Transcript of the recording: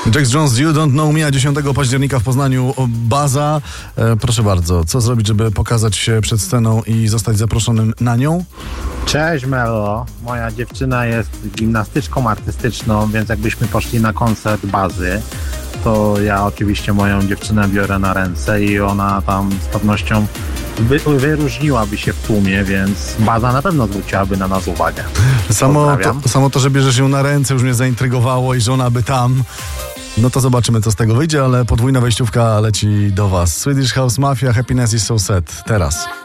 Jax Jones, You Don't Know Me, a 10 października w Poznaniu Baza. Proszę bardzo, co zrobić, żeby pokazać się przed sceną i zostać zaproszonym na nią? Cześć Melo, moja dziewczyna jest gimnastyczką artystyczną, więc jakbyśmy poszli na koncert Bazy, to ja oczywiście moją dziewczynę biorę na ręce i ona tam z pewnością wyróżniłaby się w tłumie, więc Baza na pewno zwróciłaby na nas uwagę. Samo to, że bierzesz ją na ręce, już mnie zaintrygowało i że ona by tam. No to zobaczymy, co z tego wyjdzie, ale podwójna wejściówka leci do was. Swedish House Mafia, Happiness is so sad. Teraz.